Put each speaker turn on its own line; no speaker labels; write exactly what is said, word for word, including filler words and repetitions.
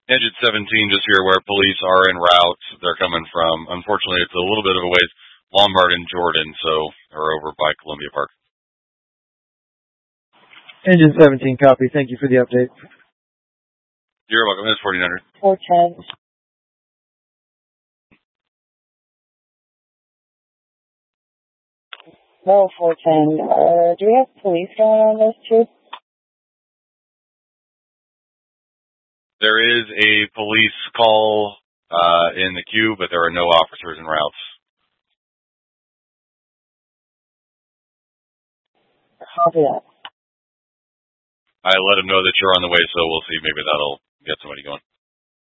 Engine seventeen, just so you're aware, police are en route. They're coming from, unfortunately, it's a little bit of a ways, Lombard and Jordan, so they're over by Columbia Park.
Engine seventeen, copy. Thank you for the update.
You're welcome. It's fourteen hundred.
four ten. No, four ten. Uh, do we have police going on those two?
There is a police call uh, in the queue, but there are no officers en route.
Copy that.
I let them know that you're on the way, so we'll see. Maybe that'll get somebody going.